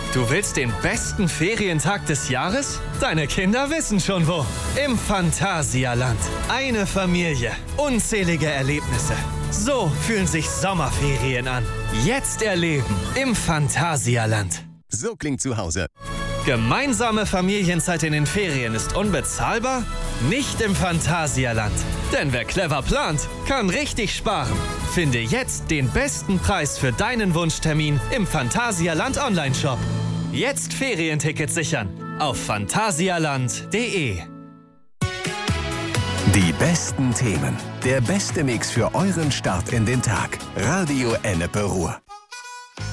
Du willst den besten Ferientag des Jahres? Deine Kinder wissen schon wo. Im Phantasialand. Eine Familie. Unzählige Erlebnisse. So fühlen sich Sommerferien an. Jetzt erleben im Phantasialand. So klingt zu Hause. Gemeinsame Familienzeit in den Ferien ist unbezahlbar? Nicht im Phantasialand. Denn wer clever plant, kann richtig sparen. Finde jetzt den besten Preis für deinen Wunschtermin im Phantasialand Online-Shop. Jetzt Ferientickets sichern auf phantasialand.de. Die besten Themen. Der beste Mix für euren Start in den Tag. Radio Ennepe Ruhr.